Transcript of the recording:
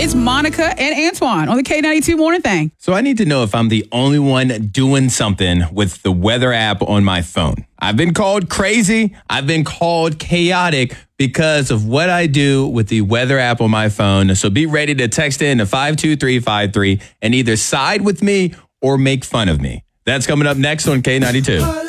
It's Monica and Antoine on the K92 Morning Thing. So I need to know if I'm the only one doing something with the weather app on my phone. I've been called crazy. I've been called chaotic because of what I do with the weather app on my phone. So be ready to text in to 52353 and either side with me or make fun of me. That's coming up next on K92.